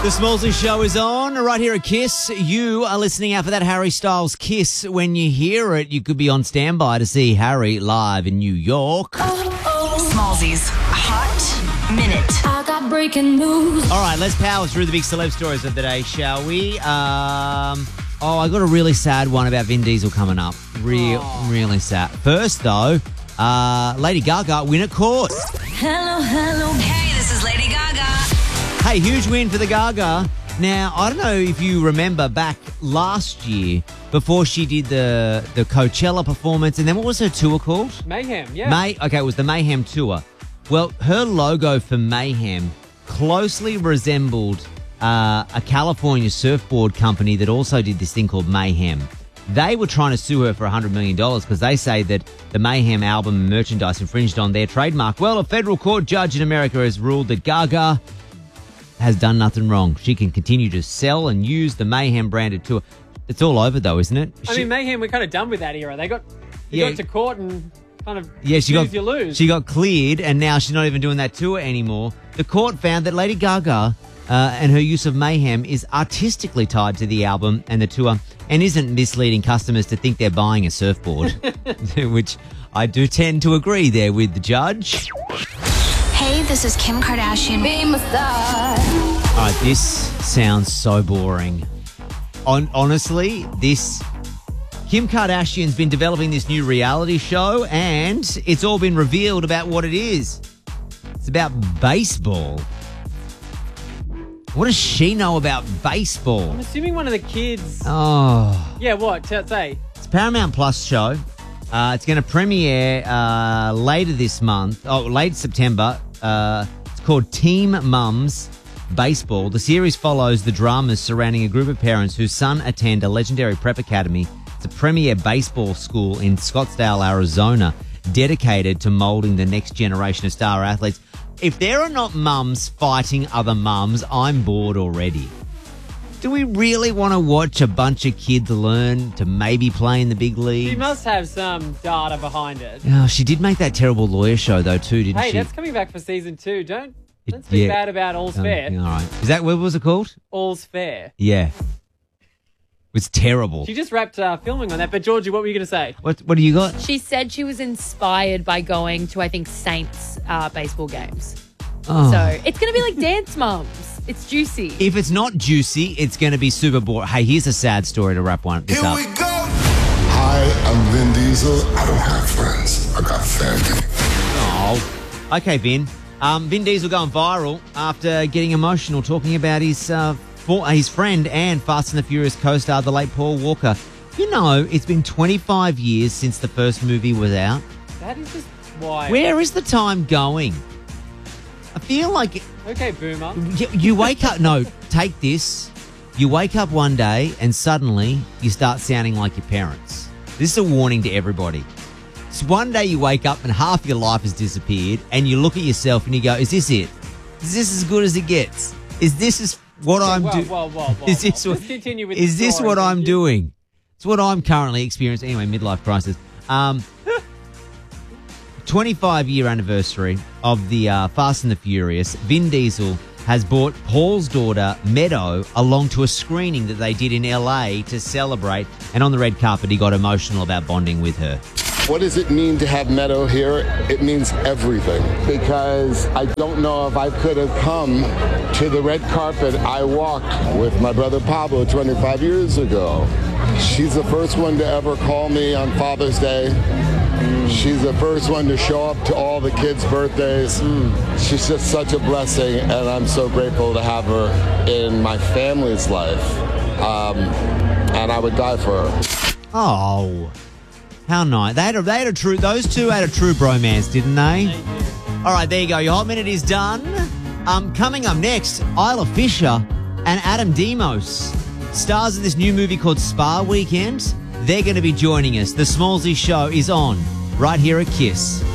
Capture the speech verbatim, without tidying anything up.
The Smallsy Show is on right here at Kiss. You are listening out for that Harry Styles Kiss. When you hear it, you could be on standby to see Harry live in New York. Smallsy's Hot Minute. I got breaking news. All right, let's power through the big celeb stories of the day, shall we? Um, oh, I got a really sad one about Vin Diesel coming up. Real, oh. really sad. First, though, uh, Lady Gaga win at court. Hello, hello. Hey, this is Lady Gaga. Hey, huge win for the Gaga. Now, I don't know if you remember back last year before she did the, the Coachella performance, and then what was her tour called? Mayhem, yeah. May, okay, it was the Mayhem tour. Well, her logo for Mayhem closely resembled uh, a California surfboard company that also did this thing called Mayhem. They were trying to sue her for one hundred million dollars because they say that the Mayhem album and merchandise infringed on their trademark. Well, a federal court judge in America has ruled that Gaga has done nothing wrong. She can continue to sell and use the Mayhem branded tour. It's all over though, isn't it? I she, mean, Mayhem, we're kind of done with that era. They got they Yeah. got to court and kind of yeah, she lose got you lose. she got cleared, and now she's not even doing that tour anymore. The court found that Lady Gaga uh, and her use of Mayhem is artistically tied to the album and the tour, and isn't misleading customers to think they're buying a surfboard, which I do tend to agree there with the judge. Hey, this is Kim Kardashian. Be my star. All right, this sounds so boring. On honestly, this Kim Kardashian's been developing this new reality show, and it's all been revealed about what it is. It's about baseball. What does she know about baseball? I'm assuming one of the kids. Oh, Yeah, what? T- say. it's a Paramount Plus show. Uh, it's going to premiere uh, later this month. Oh, late September. Uh, it's called Team Mums Baseball. The series follows the dramas surrounding a group of parents whose son attend a legendary prep academy. It's a premier baseball school in Scottsdale, Arizona, dedicated to molding the next generation of star athletes. If there are not mums fighting other mums, I'm bored already. Do we really want to watch a bunch of kids learn to maybe play in the big leagues? She must have some data behind it. Oh, she did make that terrible lawyer show, though, too, didn't Hey, she? that's coming back for season two. Don't, It- don't speak yeah. bad about All's Oh, Fair. yeah, all right. Is that, what was it called? All's Fair. Yeah. It was terrible. She just wrapped uh, filming on that. But, Georgie, what were you going to say? What What do you got? She said she was inspired by going to, I think, Saints uh, baseball games. Oh. So it's going to be like Dance Moms. It's juicy. If it's not juicy, it's going to be super boring. Hey, here's a sad story to wrap one this Here up. we go. Hi, I'm Vin Diesel. I don't have friends. I got family. Oh. Okay, Vin. Um, Vin Diesel going viral after getting emotional talking about his uh, for, his friend and Fast and the Furious co-star, the late Paul Walker. You know, it's been twenty-five years since the first movie was out. That is just why. Where is the time going? I feel like Okay, Boomer. you, you wake up. No, take this. You wake up one day and suddenly you start sounding like your parents. This is a warning to everybody. So one day you wake up and half your life has disappeared, and you look at yourself and you go, "Is this it? Is this as good as it gets? Is this is what I'm whoa, doing? whoa, whoa, whoa, Is this whoa. what, Just continue with is the this story, what thank I'm you. doing? It's what I'm currently experiencing. Anyway, midlife crisis. Um, twenty-five year anniversary of the uh, Fast and the Furious. Vin Diesel has brought Paul's daughter, Meadow, along to a screening that they did in L A to celebrate. And on the red carpet, he got emotional about bonding with her. What does it mean to have Meadow here? It means everything, because I don't know if I could have come to the red carpet I walked with my brother Pablo twenty-five years ago. She's the first one to ever call me on Father's Day. She's the first one to show up to all the kids' birthdays. She's just such a blessing, and I'm so grateful to have her in my family's life. Um, and I would die for her. Oh, how nice. They had a, they had a true, those two had a true bromance, didn't they? All right, there you go. Your Hot Minute is done. Um, coming up next, Isla Fisher and Adam Demos, stars of this new movie called Spa Weekend. They're going to be joining us. The Smallsy Show is on right here at Kiss.